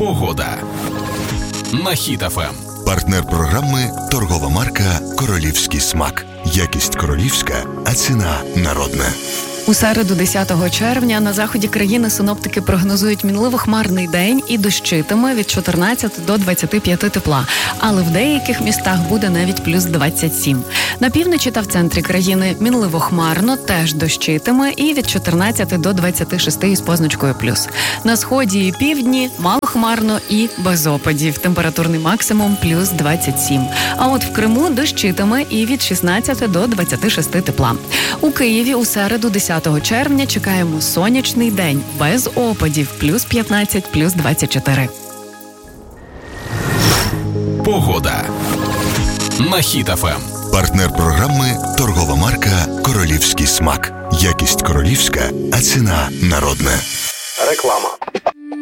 Погода на Хіт ФМ. Партнер програми – торгова марка «Королівський смак». Якість королівська, а ціна народна. У середу 10 червня на заході країни синоптики прогнозують мінливо-хмарний день і дощитиме від 14 до 25 тепла. Але в деяких містах буде навіть плюс 27. На півночі та в центрі країни мінливо-хмарно, теж дощитиме і від 14 до 26 із позначкою плюс. На сході і півдні малохмарно і без опадів. Температурний максимум плюс 27. А от в Криму дощитиме і від 16 до 26 тепла. У Києві у середу 10 червня чекаємо сонячний день, без опадів, плюс 15, плюс 24. Погода на Хіт ФМ. Партнер програми – торгова марка «Королівський смак». Якість королівська, а ціна народна. Реклама.